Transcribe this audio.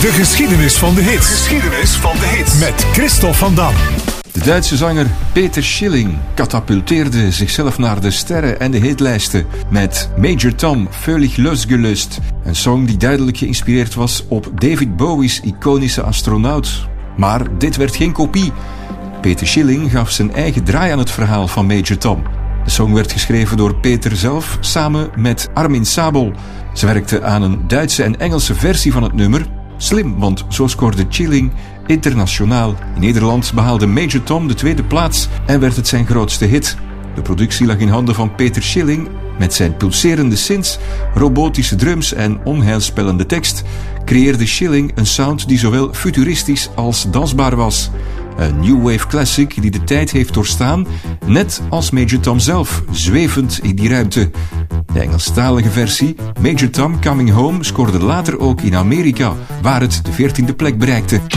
De geschiedenis van de hit. Geschiedenis van de hit. Met Christophe van Dam. De Duitse zanger Peter Schilling katapulteerde zichzelf naar de sterren en de hitlijsten met Major Tom, Völlig losgelöst. Een song die duidelijk geïnspireerd was op David Bowie's iconische Astronaut. Maar dit werd geen kopie. Peter Schilling gaf zijn eigen draai aan het verhaal van Major Tom. De song werd geschreven door Peter zelf samen met Armin Sabol. Ze werkten aan een Duitse en Engelse versie van het nummer. Slim, want zo scoorde Schilling internationaal. In Nederland behaalde Major Tom de tweede plaats en werd het zijn grootste hit. De productie lag in handen van Peter Schilling. Met zijn pulserende synths, robotische drums en onheilspellende tekst creëerde Schilling een sound die zowel futuristisch als dansbaar was. Een new wave classic die de tijd heeft doorstaan, net als Major Tom zelf, zwevend in die ruimte. De Engelstalige versie, Major Tom Coming Home, scoorde later ook in Amerika, waar het de 14e plek bereikte.